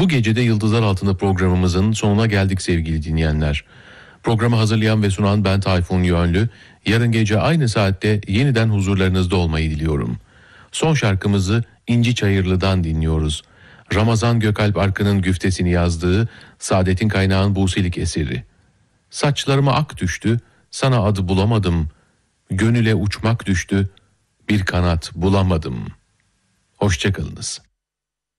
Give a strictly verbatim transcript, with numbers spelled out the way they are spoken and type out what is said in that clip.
Bu gece de Yıldızlar Altında programımızın sonuna geldik sevgili dinleyenler. Programı hazırlayan ve sunan ben Tayfun Yönlü. Yarın gece aynı saatte yeniden huzurlarınızda olmayı diliyorum. Son şarkımızı İnci Çayırlı'dan dinliyoruz. Ramazan Gökalp Arkın'ın güftesini yazdığı Saadettin Kaynağ'ın Buselik eseri. Saçlarıma ak düştü, sana adı bulamadım. Gönüle uçmak düştü, bir kanat bulamadım. Hoşçakalınız.